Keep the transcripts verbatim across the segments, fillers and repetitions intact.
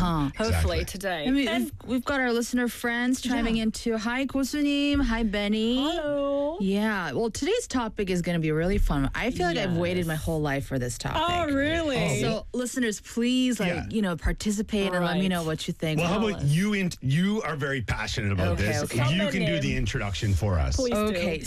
Uh-huh. Hopefully Exactly. today. I mean, And- we've, we've got our listener friends chiming Yeah. into. Hi, Gosunim. Hi, Benny. Hello. Yeah. Well, today's topic is going to be really fun. I feel like I've waited Yes. my whole life for this topic. Oh, really? So, listeners, please, like, Yeah. you know, participate and let me Right. know what you think. Well, how Tell about us. you? In, you are very passionate about Okay, this. okay. You Come can do in. the introduction for us. Please do. Okay,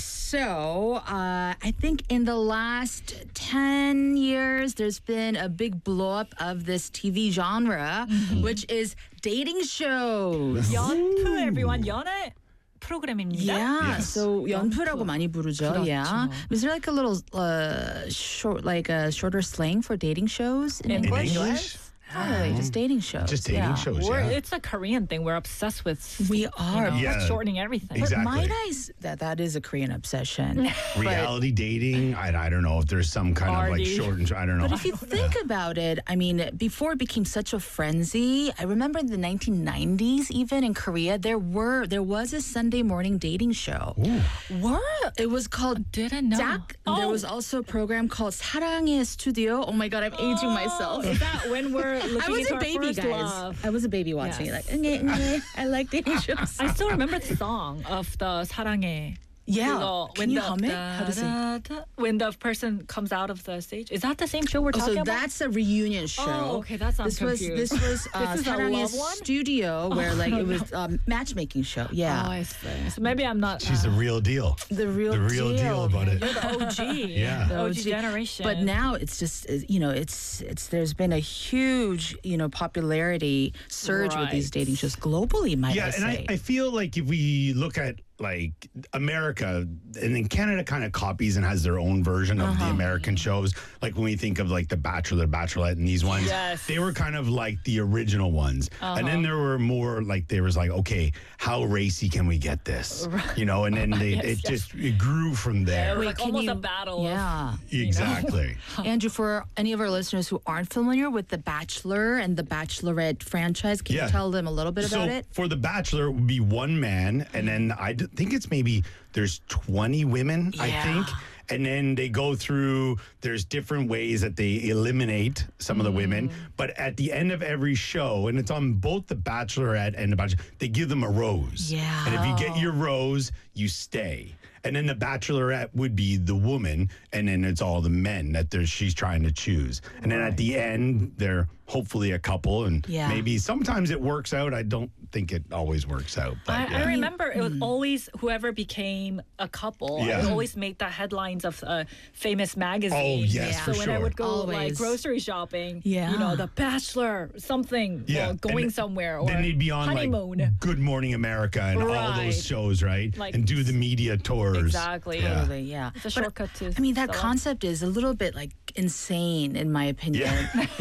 so uh, I think in the last ten years, there's been a big blow up of this T V genre, Mm-hmm. which is dating shows. 연프 everyone 연애 프로그램입니다. Yeah, Yes. so 연프라고 많이 부르죠. 그렇죠. Yeah, is there like a little uh, short, like a shorter slang for dating shows in, In In English? English? Not really, just dating shows. Just dating yeah. shows, We're, yeah. It's a Korean thing. We're obsessed with. We you are. know, Yeah. shortening everything. Exactly. Might I s- that that is a Korean obsession. Reality dating. I, I don't know if there's some kind of like Party. short and I don't know. But if you think about it, I mean, before it became such a frenzy, I remember in the nineteen nineties, even in Korea, there were there was a Sunday morning dating show. What? It was called Didn't know. Dak. There Oh. was also a program called 사랑의 Studio. Oh my God, I'm aging myself. Is that when we're looking I was into a our baby, first guys. love? I was a baby watching Yes. it. Like, "Nge, nge, I like dating shows. I still remember the song of the 사랑해. Yeah. 그거, Can when you the, hum it? How does it? da, da, when the person comes out of the stage. Is that the same show we're Oh, talking so about? that's a reunion show. Oh, okay, that's- I'm this was confused. this was uh, This is a 사랑의 love one? Studio, where like it was um, matchmaking show. Yeah, Oh, I see. So maybe I'm not. She's uh, the real deal. the real the real deal about it. You're the O G. Yeah. The O G O G. generation. But now it's just uh, you know it's it's there's been a huge you know popularity surge with these Right. dating shows globally. Might Yeah, I and say? I, I feel like if we look at like America, and then Canada kind of copies and has their own version of Uh-huh. the American shows. Like when we think of like The Bachelor, Bachelorette, and these ones, Yes. they were kind of like the original ones. And then there were more like there was like, okay, how racy can we get this? You know, and then they, Yes, it yes. just it grew from there. Wait, like can almost you- a battle. of- yeah. Exactly. Andrew, for any of our listeners who aren't familiar with The Bachelor and The Bachelorette franchise, can Yeah. you tell them a little bit So about it? for The Bachelor, it would be one man, and then I d- think it's maybe there's twenty women, I Yeah. think. And then they go through, there's different ways that they eliminate some of the women. But at the end of every show, and it's on both The Bachelorette and The Bachelor, they give them a rose. Yeah. And if you get your rose, you stay. And then The Bachelorette would be the woman, and then it's all the men that there's, she's trying to choose. And then at the end, they're hopefully a couple, and Yeah. maybe sometimes it works out. I don't think it always works out. But I, yeah. I remember it was always whoever became a couple. Yeah. I would always make the headlines of uh, famous magazines. Oh, yes, Yeah. for so when sure. I would go like Always. grocery shopping, Yeah. you know, The Bachelor, something, Yeah, well, going and somewhere, or then they'd be on honeymoon. like Good Morning America and all Right. those shows, right? Like- and do the media tours. Exactly. Yeah. Totally, yeah. It's a But, shortcut to. I mean, that so- concept is a little bit like insane, in my opinion.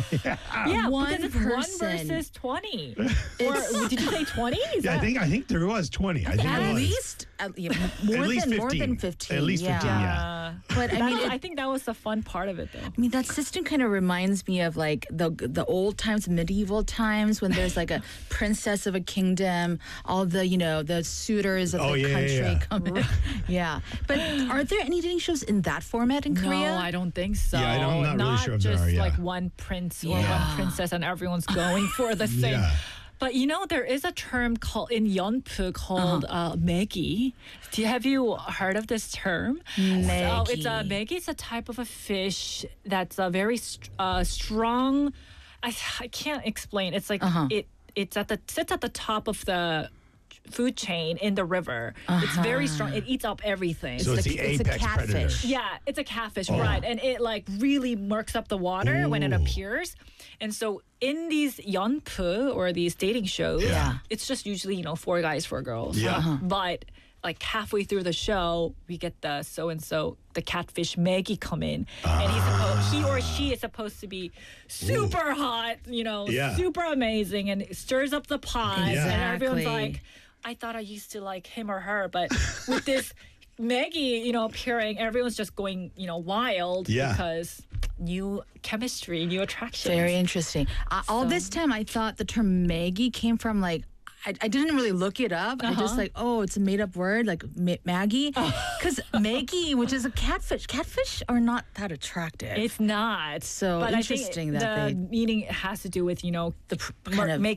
Yeah, one because it's person. one versus twenty. Or did you say twenty? Is Yeah, I that- think I think there was twenty. I think At it was. least, at, yeah, more At least than more fifteen. than fifteen. At least fifteen, yeah. Uh, But I I mean, mean, it- I think that was the fun part of it, though. I mean, that system kind of reminds me of like the the old times, medieval times, when there's like a princess of a kingdom, all the you know the suitors of Oh, the yeah, yeah, country yeah. come in. Yeah, but are there any dating shows in that format in Korea? No, I don't think so. Yeah, I don't- I'm not really sure if there just are, yeah. like one prince or Yeah. one princess and everyone's going for the same. Yeah. But you know, there is a term called in Yeonpu called Uh-huh. uh Maggie. Do you, have you heard of this term? So it's a Maggie. Maggie is a type of a fish that's a very st- uh, strong. I I can't explain. It's like Uh-huh. it it's at the sits at the top of the food chain in the river. It's very strong. It eats up everything. So it's the it's a apex predator. catfish. Yeah, it's a catfish, right? And it like really murks up the water when it Ooh. appears. And so in these yeonpu or these dating shows, Yeah. it's just usually, you know, four guys, four girls. Yeah. Uh-huh. But like halfway through the show, we get the so and so, the catfish Maggie come in, and he's supposed, he or she is supposed to be super hot, you know, Yeah. super amazing, and it stirs up the pot, and everyone's Exactly. like, I thought I used to like him or her, but with this Maggie, you know, appearing, everyone's just going, you know, wild Yeah. because new chemistry, new attraction. Very interesting. Uh, all this time, I thought the term Maggie came from like. I, I didn't really look it up. I just like, oh, it's a made up word, like Ma- Maggie. Because Maggie, which is a catfish, catfish are not that attractive. It's not. So but interesting I think that the they- meaning has to do with, you know, the kind of-